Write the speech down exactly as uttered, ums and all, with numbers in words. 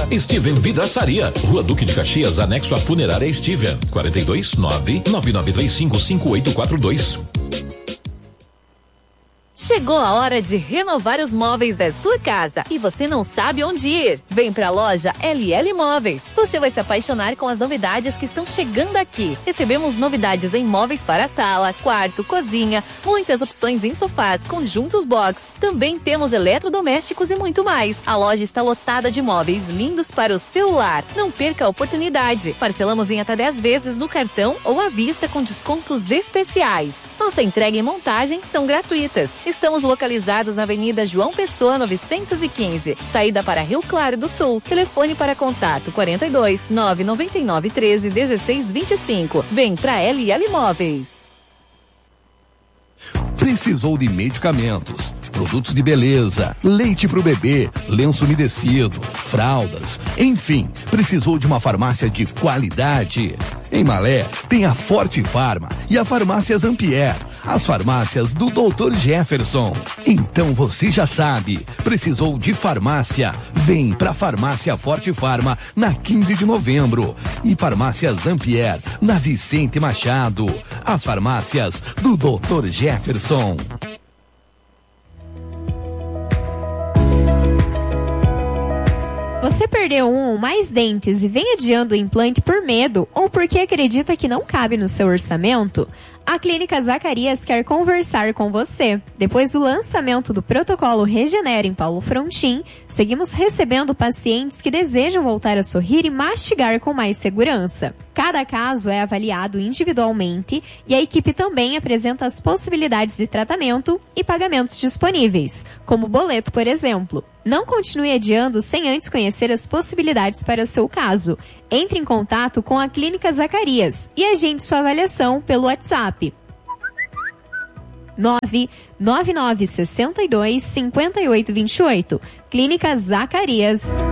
Steven Vidraçaria, Rua Duque de Caxias, anexo à Funerária Steven, quarenta e dois, nove nove nove três cinco cinco oito quatro dois. Chegou a hora de renovar os móveis da sua casa e você não sabe onde ir. Vem pra loja L L Móveis. Você vai se apaixonar com as novidades que estão chegando aqui. Recebemos novidades em móveis para sala, quarto, cozinha, muitas opções em sofás, conjuntos box. Também temos eletrodomésticos e muito mais. A loja está lotada de móveis lindos para o seu lar. Não perca a oportunidade. Parcelamos em até dez vezes no cartão ou à vista com descontos especiais. Nossa entrega e montagem são gratuitas. Estamos localizados na Avenida João Pessoa novecentos e quinze, saída para Rio Claro do Sul. Telefone para contato quarenta e dois, nove nove nove, treze, dezesseis, vinte e cinco. Vem pra L L Móveis. Precisou de medicamentos, produtos de beleza, leite pro bebê, lenço umedecido, fraldas, enfim, precisou de uma farmácia de qualidade? Em Malé tem a Forte Farma e a Farmácia Zampier, as farmácias do doutor Jefferson. Então você já sabe, precisou de farmácia? Vem pra Farmácia Forte Farma na quinze de novembro e Farmácia Zampier na Vicente Machado. As farmácias do doutor Jefferson. Você perdeu um ou mais dentes e vem adiando o implante por medo ou porque acredita que não cabe no seu orçamento? A Clínica Zacarias quer conversar com você. Depois do lançamento do protocolo Regenera em Paulo Frontin, seguimos recebendo pacientes que desejam voltar a sorrir e mastigar com mais segurança. Cada caso é avaliado individualmente e a equipe também apresenta as possibilidades de tratamento e pagamentos disponíveis, como boleto, por exemplo. Não continue adiando sem antes conhecer as possibilidades para o seu caso. Entre em contato com a Clínica Zacarias e agende sua avaliação pelo WhatsApp. nove nove nove, seis dois, cinco oito dois oito. Clínica Zacarias.